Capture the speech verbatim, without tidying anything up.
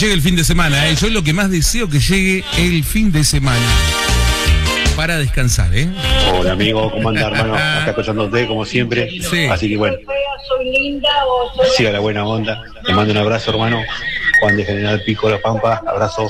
llegue el fin de semana, ¿eh? Yo lo que más deseo que llegue el fin de semana. Para descansar, ¿eh? Hola amigo, ¿cómo anda hermano? Acá escuchándote como siempre. Sí. Así que bueno, siga la buena onda. Te mando un abrazo hermano. Juan de General Pico, La Pampa, abrazo.